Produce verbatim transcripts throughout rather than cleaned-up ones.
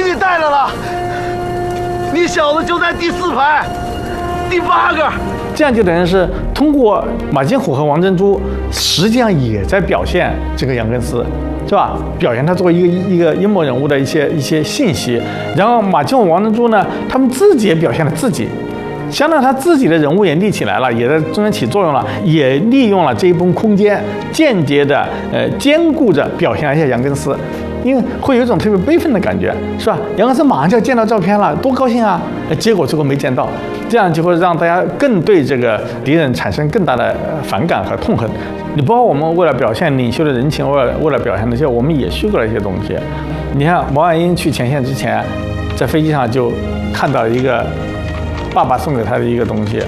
你带来了，你小子就在第四排，第八个。 这样就等于是通过马金虎和王珍珠，实际上也在表现这个杨根思，是吧？表现他作为一个一个阴谋人物的一些一些信息。然后马金虎、王珍珠呢，他们自己也表现了自己。相当于他自己的人物也立起来了，也在中间起作用了，也利用了这一部分空间，间接的呃兼顾着表现一下杨根思，因为会有一种特别悲愤的感觉，是吧？杨根思马上就要见到照片了，多高兴啊！结果最后没见到，这样就会让大家更对这个敌人产生更大的反感和痛恨。你包括我们为了表现领袖的人情，为了为了表现那些，我们也虚构了一些东西。你看毛岸英去前线之前，在飞机上就看到一个爸爸送给他的一个东西，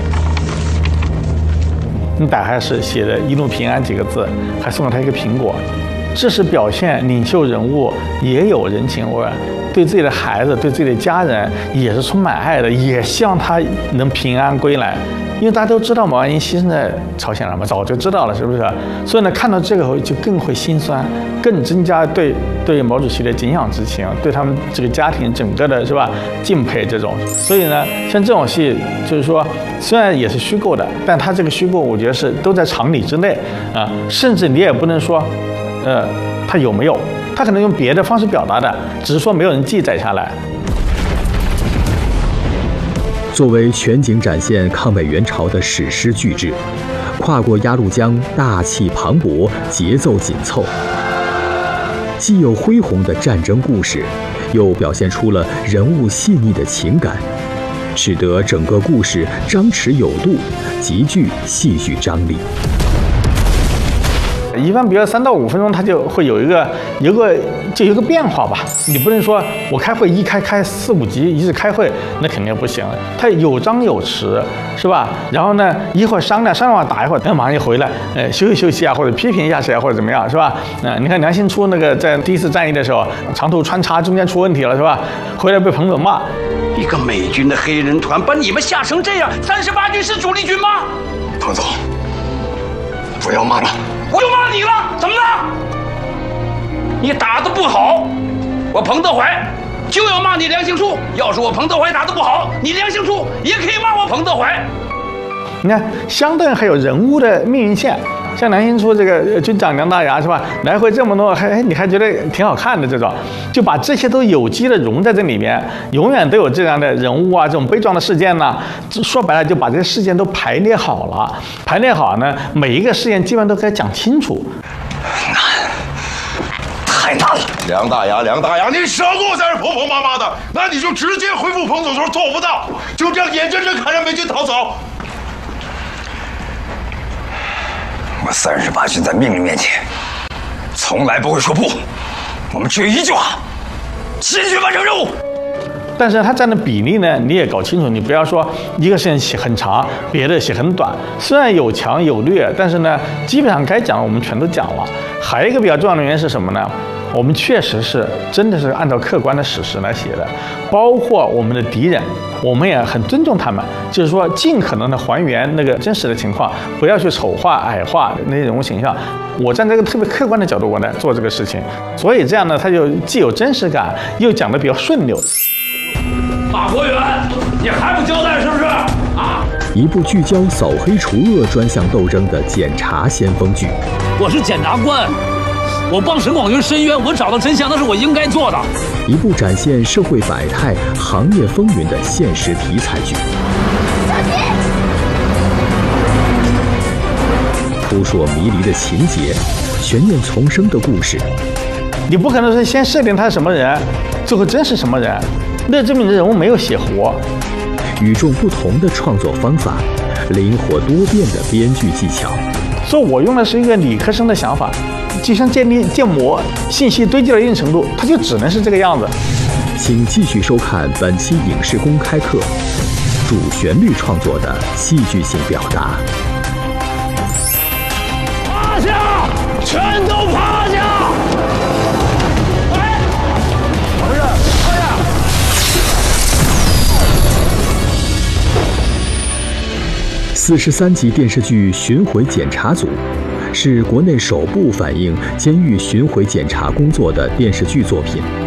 你打开是写的一路平安几个字，还送了他一个苹果。这是表现领袖人物也有人情味，对自己的孩子、对自己的家人也是充满爱的，也希望他能平安归来。因为大家都知道毛岸英牺牲在朝鲜了嘛，早就知道了，是不是？所以呢，看到这个就更会心酸，更增加对对毛主席的敬仰之情，对他们这个家庭整个的是吧敬佩这种。所以呢，像这种戏，就是说虽然也是虚构的，但它这个虚构，我觉得是都在常理之内啊，甚至你也不能说，呃，它有没有，它可能用别的方式表达的，只是说没有人记载下来。 作为全景展现抗美援朝的史诗巨制，跨过鸭绿江，大气磅礴，节奏紧凑，既有恢宏的战争故事，又表现出了人物细腻的情感，使得整个故事张弛有度，极具戏剧张力。 一般比如三到五分钟，它就会有一个有一个就有一个变化吧。你不能说我开会一开开四五集一直开会，那肯定不行。它有张有弛，是吧？然后呢，一会儿商量商量完打一会儿，马上就回来，呃，休息休息啊，或者批评一下谁啊，或者怎么样，是吧？嗯、呃，你看梁兴初那个在第一次战役的时候，长途穿插中间出问题了，是吧？回来被彭总骂， 一个美军的黑人团把你们吓成这样，三十八军是主力军吗？ 彭总，不要骂了。 我又骂你了，怎么了？你打得不好，我彭德怀就要骂你梁兴初。要是我彭德怀打得不好，你梁兴初也可以骂我彭德怀。 你看，相对还有人物的命运线，像梁兴初这个军长梁大牙是吧？来回这么多，还你还觉得挺好看的这种，就把这些都有机的融在这里面，永远都有这样的人物啊，这种悲壮的事件呢。说白了，就把这些事件都排列好了，排列好呢，每一个事件基本上都该讲清楚。 难，太难了。 梁大牙，梁大牙，你少给我在这婆婆妈妈的，那你就直接回复彭总说做不到，就这样眼睁睁看着美军逃走。 我三十八军在命令面前，从来不会说不。我们只有一句话：坚决完成任务。 但是它占的比例呢，你也搞清楚，你不要说一个事情写很长，别的写很短。虽然有强有劣，但是呢，基本上该讲的我们全都讲了。还有一个比较重要的原因是什么呢？我们确实是真的是按照客观的史实来写的，包括我们的敌人，我们也很尊重他们，就是说尽可能的还原那个真实的情况，不要去丑化、矮化那些人物形象。我站在一个特别客观的角度，我来做这个事情，所以这样呢，它就既有真实感，又讲得比较顺溜。 马国元，你还不交代是不是？啊！ 一部聚焦扫黑除恶专项斗争的检察先锋剧。 我是检察官。我帮沈广军申冤，我找到真相，那是我应该做的。 一部展现社会百态、行业风云的现实题材剧。扑朔迷离的情节，悬念丛生的故事。 你不可能是先设定他是什么人，最后真是什么人，那证明这人物没有写活。 与众不同的创作方法，灵活多变的编剧技巧。 所以我用的是一个理科生的想法。就像建立建模，信息堆积到一定程度，它就只能是这个样子。 请继续收看本期影视公开课，主旋律创作的戏剧性表达。 趴下，全都趴下！哎，怎么回事？趴下！ 四十三集电视剧《巡回检查组》。是国内首部反映监狱巡回检查工作的电视剧作品。